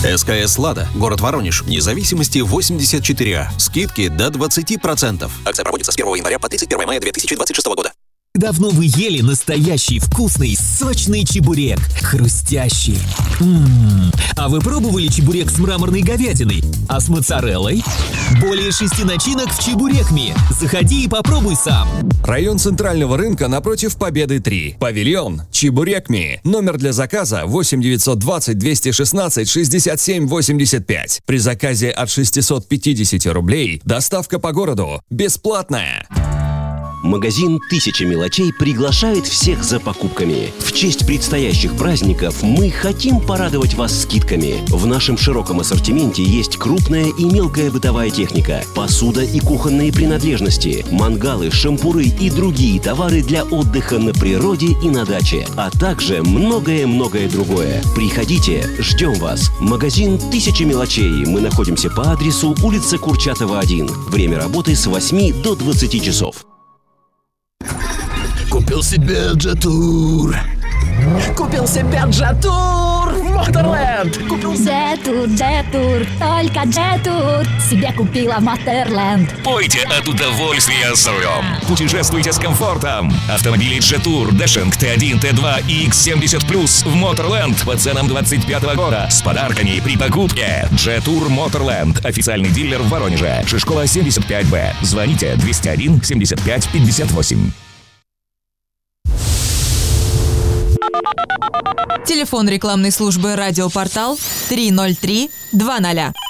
СКС «Лада», город Воронеж, независимости 84А. Скидки до 20%. Акция проводится с 1 января по 31 мая 2026 года. Давно вы ели настоящий вкусный сочный чебурек, хрустящий. А вы пробовали чебурек с мраморной говядиной? А с моцареллой? Более 6 начинок в Чебурекми. Заходи и попробуй сам. Район Центрального рынка напротив Победы 3. Павильон Чебурекми. Номер для заказа 8 920 216 67 85. При заказе от 650 рублей доставка по городу бесплатная. Магазин «Тысяча мелочей» приглашает всех за покупками. В честь предстоящих праздников мы хотим порадовать вас скидками. В нашем широком ассортименте есть крупная и мелкая бытовая техника, посуда и кухонные принадлежности, мангалы, шампуры и другие товары для отдыха на природе и на даче, а также многое-многое другое. Приходите, ждем вас. Магазин «Тысяча мелочей». Мы находимся по адресу улица Курчатова, 1. Время работы с 8 до 20 часов. Купил себе Джетур. Купил себе Джетур в Моторленд. Купил Джетур, только Джетур себе купила в Моторленд. Пойте от удовольствия за рулем. Путешествуйте с комфортом. Автомобили Джетур, Дэшинг, Т1, Т2 и X70+, в Моторленд по ценам 25-го года с подарками при покупке. Джетур Моторленд. Официальный дилер в Воронеже. Шишкова 75Б. Звоните 201 75 58. Телефон рекламной службы «Радиопортал» 303 20.